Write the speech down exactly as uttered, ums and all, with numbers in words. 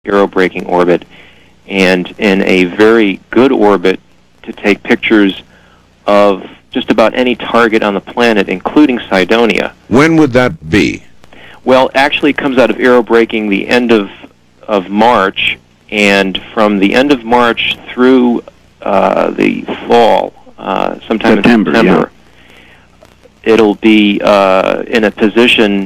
aerobraking orbit, and in a very good orbit to take pictures of just about any target on the planet, including Cydonia. When would that be? Well, actually it comes out of aerobraking the end of, of March, and from the end of March through uh, the fall, uh, sometime September, in September, yeah. it'll be uh, in a position